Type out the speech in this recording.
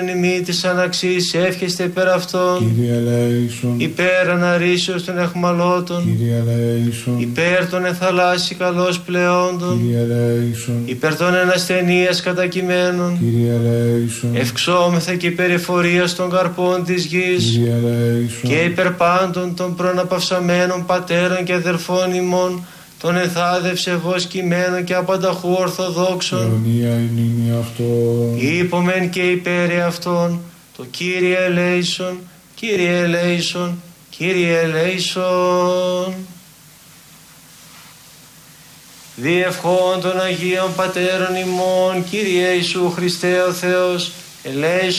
Ημί της αναξής εύχεστε υπέρ αυτών. Κύριε ελέησον. Υπέρ αναρρήσεως των αιχμαλώτων. Κύριε ελέησον. Υπέρ των εθαλάσσι καλώς πλεόντων. Κύριε ελέησον. Υπέρ των ενασθενείας κατακειμένων. Κύριε ελέησον. Ευξόμεθα και υπέρ εφορίας των καρπών της γης. Κύριε ελέησον. Και υπέρ πάντων των προναπαυσαμένων πατέρων και αδερφών ημών, των ενθάδευσε βος κειμένων και απανταχού ορθοδόξων. Αιωνία είναι αυτό. Είπομεν και υπέρ αυτών, το Κύριε ελέησον, Κύριε ελέησον, Κύριε ελέησον. Διευχών των Αγίων Πατέρων ημών, Κύριε Ιησού Χριστέ ο Θεός, ελέησον.